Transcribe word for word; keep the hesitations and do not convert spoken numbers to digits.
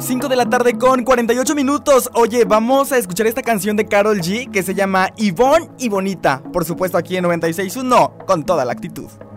cinco de la tarde con cuarenta y ocho minutos. Oye, vamos a escuchar esta canción de Karol G que se llama Ivonne y Bonita. Por supuesto aquí en noventa y seis punto uno con toda la actitud.